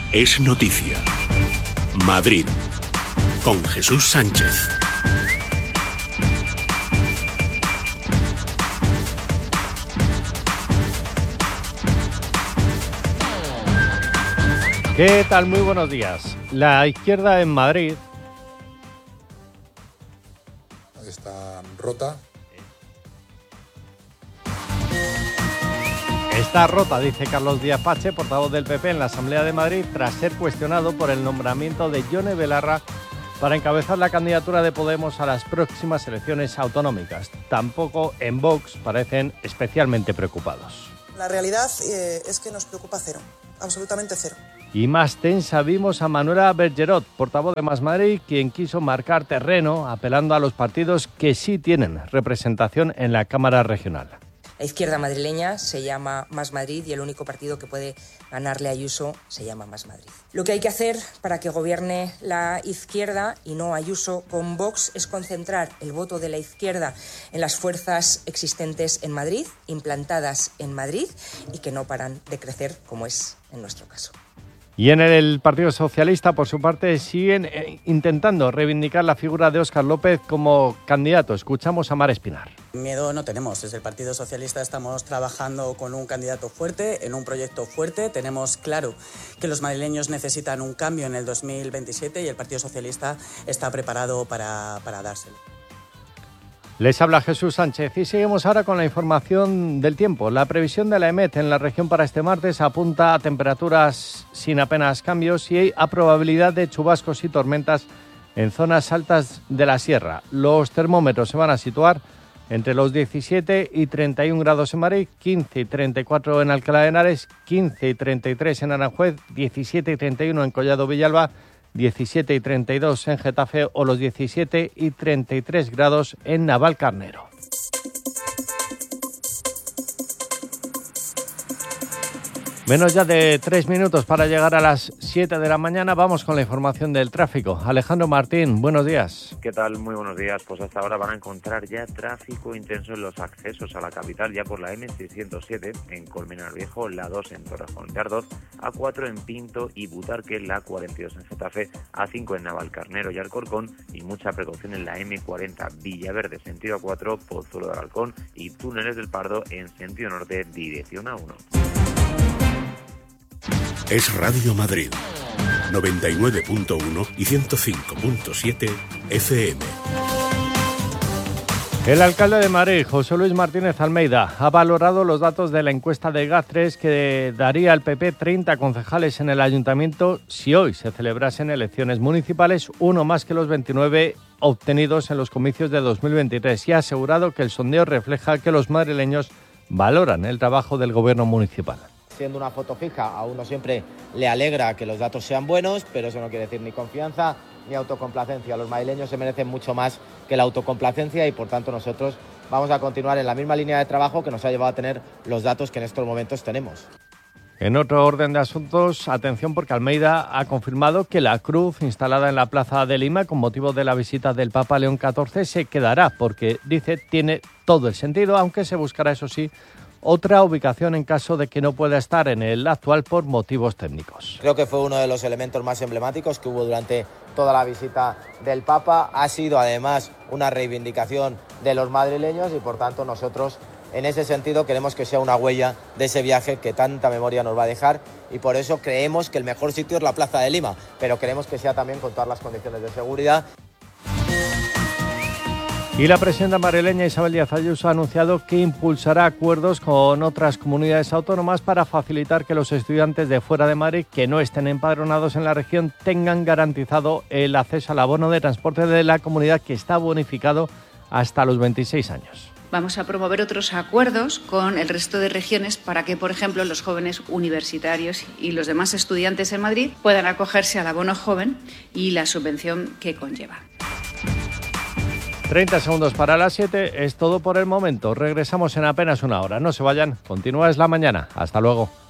Es noticia. Madrid, con Jesús Sánchez. ¿Qué tal? Muy buenos días. La izquierda en Madrid está rota. Está rota, dice Carlos Díaz Pache, portavoz del PP en la Asamblea de Madrid, tras ser cuestionado por el nombramiento de Yone Belarra para encabezar la candidatura de Podemos a las próximas elecciones autonómicas. Tampoco en Vox parecen especialmente preocupados. La realidad es que nos preocupa cero, absolutamente cero. Y más tensa vimos a Manuela Bergerot, portavoz de Más Madrid, quien quiso marcar terreno apelando a los partidos que sí tienen representación en la Cámara Regional. La izquierda madrileña se llama Más Madrid y el único partido que puede ganarle a Ayuso se llama Más Madrid. Lo que hay que hacer para que gobierne la izquierda y no Ayuso con Vox es concentrar el voto de la izquierda en las fuerzas existentes en Madrid, implantadas en Madrid y que no paran de crecer como es en nuestro caso. Y en el Partido Socialista, por su parte, siguen intentando reivindicar la figura de Óscar López como candidato. Escuchamos a Mar Espinar. Miedo no tenemos. Desde el Partido Socialista estamos trabajando con un candidato fuerte, en un proyecto fuerte. Tenemos claro que los madrileños necesitan un cambio en el 2027 y el Partido Socialista está preparado para dárselo. Les habla Jesús Sánchez y seguimos ahora con la información del tiempo. La previsión de la EMET en la región para este martes apunta a temperaturas sin apenas cambios y a probabilidad de chubascos y tormentas en zonas altas de la sierra. Los termómetros se van a situar entre los 17 y 31 grados en Madrid, 15 y 34 en Alcalá de Henares, 15 y 33 en Aranjuez, 17 y 31 en Collado Villalba, 17 y 32 en Getafe o los 17 y 33 grados en Navalcarnero. Menos ya de 3 minutos para llegar a las 7 de la mañana. Vamos con la información del tráfico. Alejandro Martín, buenos días. ¿Qué tal? Muy buenos días. Pues hasta ahora van a encontrar ya tráfico intenso en los accesos a la capital, ya por la M607 en Colmenar Viejo, la 2 en Torrejón de Ardoz, A4 en Pinto y Butarque, la 42 en Getafe, A5 en Navalcarnero y Alcorcón y mucha precaución en la M40 Villaverde, sentido A4, Pozuelo de Alarcón y Túneles del Pardo en sentido norte, dirección A1. Es Radio Madrid, 99.1 y 105.7 FM. El alcalde de Madrid, José Luis Martínez Almeida, ha valorado los datos de la encuesta de GAT3 que daría al PP 30 concejales en el ayuntamiento si hoy se celebrasen elecciones municipales, uno más que los 29 obtenidos en los comicios de 2023, y ha asegurado que el sondeo refleja que los madrileños valoran el trabajo del gobierno municipal. Siendo una foto fija, a uno siempre le alegra que los datos sean buenos, pero eso no quiere decir ni confianza ni autocomplacencia. Los madrileños se merecen mucho más que la autocomplacencia y, por tanto, nosotros vamos a continuar en la misma línea de trabajo que nos ha llevado a tener los datos que en estos momentos tenemos. En otro orden de asuntos, atención porque Almeida ha confirmado que la cruz instalada en la Plaza de Lima con motivo de la visita del Papa León XIV se quedará porque, dice, tiene todo el sentido, aunque se buscará, eso sí, otra ubicación en caso de que no pueda estar en el actual por motivos técnicos. Creo que fue uno de los elementos más emblemáticos que hubo durante toda la visita del Papa. Ha sido además una reivindicación de los madrileños y por tanto nosotros en ese sentido queremos que sea una huella de ese viaje que tanta memoria nos va a dejar y por eso creemos que el mejor sitio es la Plaza de Lima, pero queremos que sea también con todas las condiciones de seguridad. Y la presidenta madrileña Isabel Díaz Ayuso ha anunciado que impulsará acuerdos con otras comunidades autónomas para facilitar que los estudiantes de fuera de Madrid que no estén empadronados en la región tengan garantizado el acceso al abono de transporte de la comunidad que está bonificado hasta los 26 años. Vamos a promover otros acuerdos con el resto de regiones para que, por ejemplo, los jóvenes universitarios y los demás estudiantes en Madrid puedan acogerse al abono joven y la subvención que conlleva. 30 segundos para las 7, es todo por el momento. Regresamos en apenas una hora. No se vayan, continúa Es la Mañana. Hasta luego.